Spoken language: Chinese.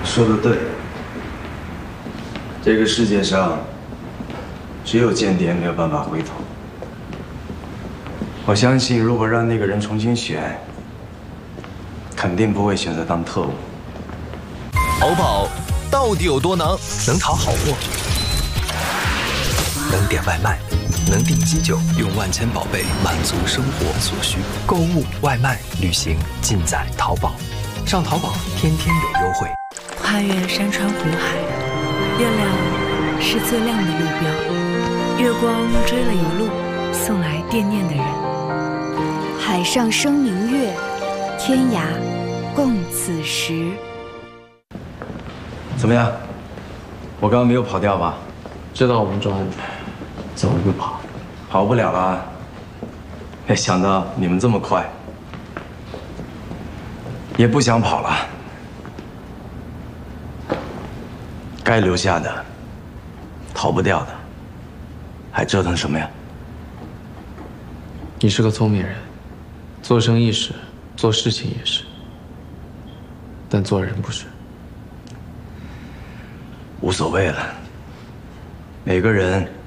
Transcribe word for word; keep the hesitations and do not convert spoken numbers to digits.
说的对，这个世界上只有间谍没有办法回头。我相信，如果让那个人重新选，肯定不会选择当特务。 淘宝到底有多能？能淘好货，能点外卖，能订机酒，用万千宝贝满足生活所需。购物、外卖、旅行，尽在淘宝。上淘宝，天天有优惠。 跨越山川湖海，月亮是最亮的路标，月光追了一路，送来惦念的人。 海上生明月，天涯共此时。 怎么样？我刚刚没有跑掉吧？ 知道我们专案，怎么不跑？ 跑不了了。没想到你们这么快，也不想跑了。该留下的，逃不掉的，还折腾什么呀？ 你是个聪明人，做生意是，做事情也是，但做人不是。 无所谓了，每个人